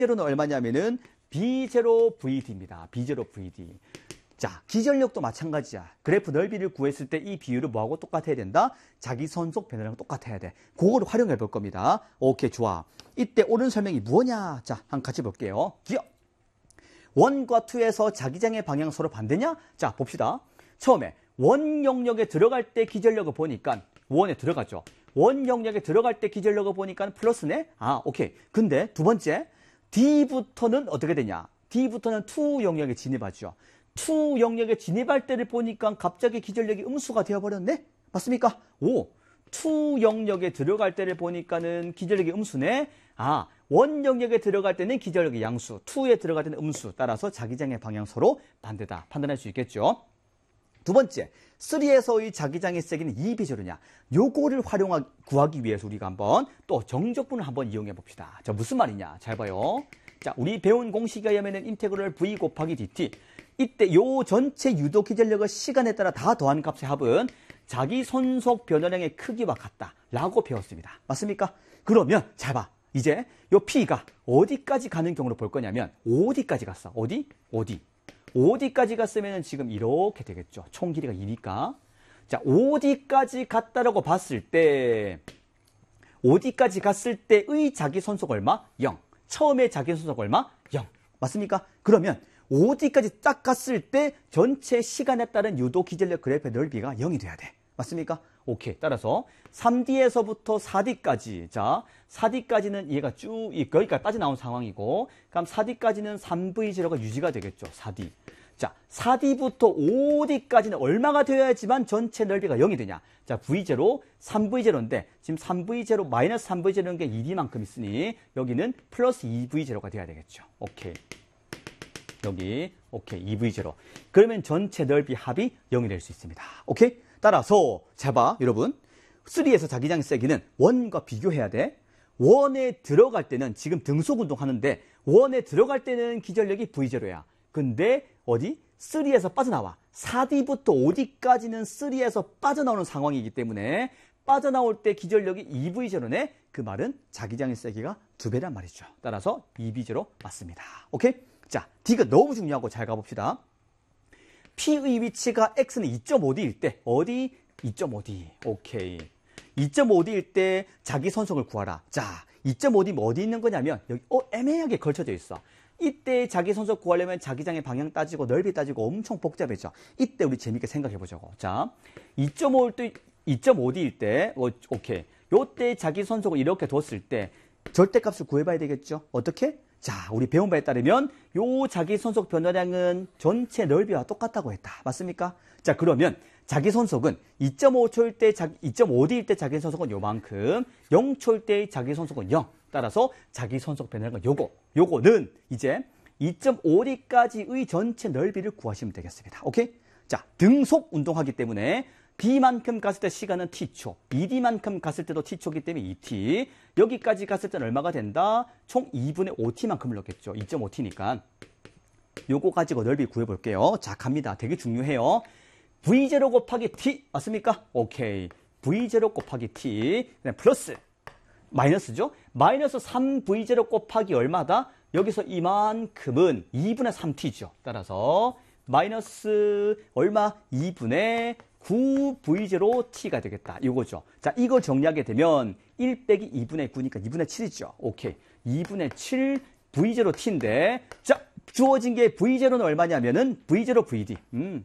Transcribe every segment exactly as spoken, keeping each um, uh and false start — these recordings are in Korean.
제로는 얼마냐면은 비 제로 브이 디입니다. 비 제로 브이 디. 자, 기전력도 마찬가지야. 그래프 넓이를 구했을 때 이 비율은 뭐하고 똑같아야 된다? 자기 선속 변화량 똑같아야 돼. 그거를 활용해 볼 겁니다. 오케이, 좋아. 이때 옳은 설명이 뭐냐? 자, 한번 같이 볼게요. 기억. 원과 투에서 자기장의 방향 서로 반대냐? 자, 봅시다. 처음에 원 영역에 들어갈 때 기전력을 보니까 원에 들어가죠. 원 영역에 들어갈 때 기전력을 보니까 플러스네? 아, 오케이. 근데 두 번째, D부터는 어떻게 되냐? D부터는 투 영역에 진입하죠. 투 영역에 진입할 때를 보니까 갑자기 기전력이 음수가 되어버렸네? 맞습니까? 오, 투 영역에 들어갈 때를 보니까는 기전력이 음수네? 아, 원 영역에 들어갈 때는 기전력이 양수, 투에 들어갈 때는 음수. 따라서 자기장의 방향 서로 반대다. 판단할 수 있겠죠? 두 번째, 삼에서의 자기장의 세기는 이 비제로냐? 요거를 활용하, 구하기 위해서 우리가 한번 또 정적분을 한번 이용해 봅시다. 자, 무슨 말이냐? 잘 봐요. 자, 우리 배운 공식에 의하면 인테그럴 v 곱하기 dt. 이때 요 전체 유도 기전력을 시간에 따라 다 더한 값의 합은 자기 손속 변화량의 크기와 같다 라고 배웠습니다. 맞습니까? 그러면 잘 봐. 이제 요 P가 어디까지 가는 경우로 볼 거냐면 어디까지 갔어? 어디? 어디? 어디까지 갔으면 지금 이렇게 되겠죠. 총 길이가 이니까. 자, 어디까지 갔다라고 봤을 때 어디까지 갔을 때의 자기 손속 얼마? 영. 처음에 자기 손속 얼마? 영. 맞습니까? 그러면 어디까지 딱 갔을 때 전체 시간에 따른 유도 기전력 그래프의 넓이가 영이 돼야 돼. 맞습니까? 오케이. 따라서 삼 디에서부터 사 디까지. 자, 사 디까지는 얘가 쭉 여기까지 빠져나온 상황이고, 그럼 사 디까지는 삼 브이 제로가 유지가 되겠죠. 사 디. 자, 사 디부터 오 디까지는 얼마가 되어야지만 전체 넓이가 영이 되냐? 자, 브이 제로, 삼 브이 제로인데 지금 삼 브이 제로, 마이너스 삼 브이 제로인 게 이 디만큼 있으니 여기는 플러스 이 브이 제로가 돼야 되겠죠. 오케이. 여기 오케이 이 브이 제로. 그러면 전체 넓이 합이 영이 될 수 있습니다. 오케이? 따라서 자 봐 여러분. 삼에서 자기장의 세기는 원과 비교해야 돼. 원에 들어갈 때는 지금 등속 운동하는데 원에 들어갈 때는 기전력이 브이 제로야. 근데 어디? 삼에서 빠져나와. 사 디부터 오 디까지는 삼에서 빠져나오는 상황이기 때문에 빠져나올 때 기전력이 이 브이 제로네. 그 말은 자기장의 세기가 두 배란 말이죠. 따라서 이 브이 제로 맞습니다. 오케이? 자, D가 너무 중요하고 잘 가봅시다. P의 위치가 X는 이 점 오 디일 때 어디? 이 점 오 디. 오케이. 이 점 오 디일 때 자기 손속을 구하라. 자, 이 점 오 디면 어디 있는 거냐면 여기 어, 애매하게 걸쳐져 있어. 이때 자기 손속 구하려면 자기장의 방향 따지고 넓이 따지고 엄청 복잡해져. 이때 우리 재밌게 생각해 보자고. 자, 이 점 오 일 때 이 점 오 디일 때 어, 오케이. 요때 자기 손속을 이렇게 뒀을 때 절대값을 구해봐야 되겠죠. 어떻게? 자, 우리 배운 바에 따르면 요 자기 손속 변화량은 전체 넓이와 똑같다고 했다. 맞습니까? 자, 그러면 자기 손속은 이 점 오 초일 때 자기 이 점 오 디일 때 자기 손속은 요만큼, 영 초일 때 자기 손속은 영. 따라서 자기 손속 변화량은 요거. 요거는 이제 이 점 오 디까지의 전체 넓이를 구하시면 되겠습니다. 오케이? 자, 등속 운동하기 때문에 D만큼 갔을 때 시간은 T초, 이 디만큼 갔을 때도 T초기 때문에 이 티, 여기까지 갔을 때는 얼마가 된다? 총 이분의 오 티만큼 흘렀겠죠. 이 점 오 티니까. 요거 가지고 넓이 구해볼게요. 자, 갑니다. 되게 중요해요. 브이 제로 곱하기 T, 맞습니까? 오케이. 브이 제로 곱하기 T, 그다음 플러스, 마이너스죠? 마이너스 삼 브이 제로 곱하기 얼마다? 여기서 이만큼은 이분의 삼 티죠. 따라서 마이너스 얼마? 이분의 구 브이 제로 티가 되겠다. 이거죠. 자, 이걸 정리하게 되면 일 빼기 이분의 구니까 이분의 칠이죠. 오케이. 이분의 칠 브이 제로 티인데, 자, 주어진 게 브이 제로는 얼마냐면은 브이 제로 브이 디. 음.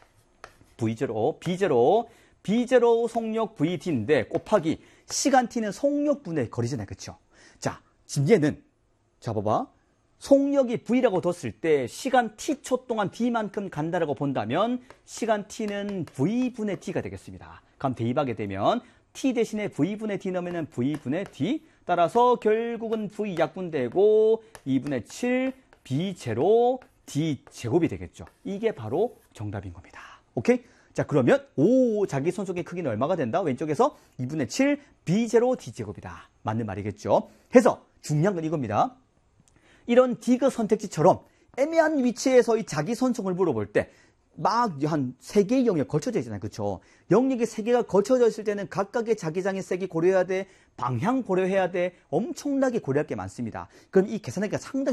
브이 제로, 비 제로, 비 제로 속력 브이 디인데 곱하기 시간 t는 속력분의 거리잖아요. 그쵸? 자, 지금 얘는, 자, 봐봐. 속력이 V라고 뒀을 때 시간 T초 동안 D만큼 간다라고 본다면 시간 T는 V분의 D가 되겠습니다. 그럼 대입하게 되면 T 대신에 V분의 D 넣으면 V분의 D. 따라서 결국은 V 약분되고 이분의 칠 비 제로 D 제곱이 되겠죠. 이게 바로 정답인 겁니다. 오케이? 자, 그러면 오 자기 손속의 크기는 얼마가 된다? 왼쪽에서 이분의 칠 비 제로 D 제곱이다. 맞는 말이겠죠. 해서 중요한 건 이겁니다. 이런 디귿 선택지처럼 애매한 위치에서 이 자기 손속을 물어볼 때 막 한 세 개의 영역이 걸쳐져 있잖아요. 그렇죠? 영역이 세 개가 걸쳐져 있을 때는 각각의 자기장의 세기 고려해야 돼. 방향 고려해야 돼. 엄청나게 고려할 게 많습니다. 그럼 이 계산하기가 상당히